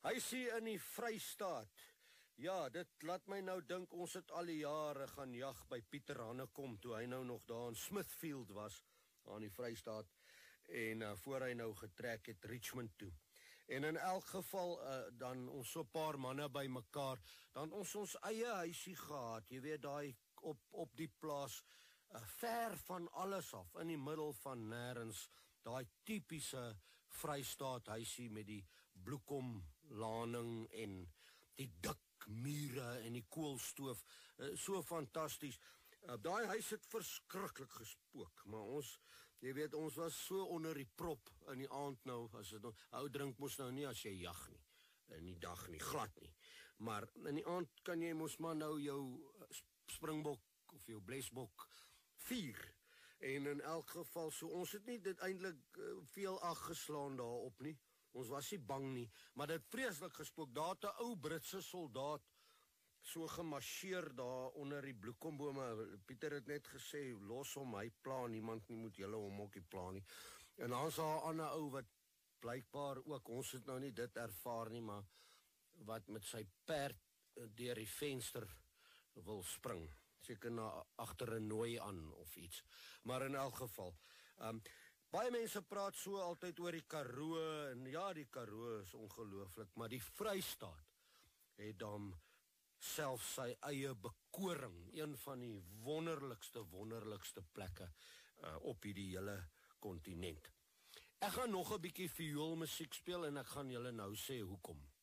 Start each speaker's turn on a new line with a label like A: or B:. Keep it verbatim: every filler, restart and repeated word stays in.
A: Huisie in die Vrystaat. Ja, dit laat my nou dink ons het al die jare gaan jag by Pieter Hannekom toe hy nou nog daar in Smithfield was aan die Vrystaat en uh, voor hy nou getrek het Richmond toe. En in elk geval uh, dan ons so 'n paar manne by mekaar, dan ons ons eie huisie gehad. Jy weet daai op op die plaas uh, ver van alles af in die middel van nêrens. Daai tipiese Vrystaat huisie met die bloekomlaning en die dik mure en die koolstoof, uh, so fantasties. Uh, daai huis het verskriklik gespook, maar ons, jy weet, ons was so onder die prop in die aand nou, as het nou, ou drink mos nou nie as jy jag nie, in die dag nie, glad nie, maar in die aand kan jy mos maar nou jou springbok of jou blesbok vier, en in elk geval, so ons het nie dit eintlik uh, veel ag geslaan daarop nie. Ons was nie bang nie, maar dit vreeslik gespook. Daar het 'n ou Britse soldaat so gemarcheer daar onder die bloekombome. Pieter het net gesê, los hom, hy pla niemand nie, moet julle hom ook nie pla nie. En dan is daar 'n ander ou wat blykbaar ook, ons het nou nie dit ervaar nie, maar wat met sy perd deur die venster wil spring. Seker na agter 'n nooi aan of iets. Maar in elk geval, um, baie mense praat so altyd oor die Karoo, en ja, die Karoo is ongelooflik, maar die Vrystaat het dan self sy eie bekoring, een van die wonderlikste, wonderlikste plekke uh, op hierdie hele kontinent. Ek gaan nog 'n bietjie vioolmusiek speel en ek gaan julle nou sê hoekom.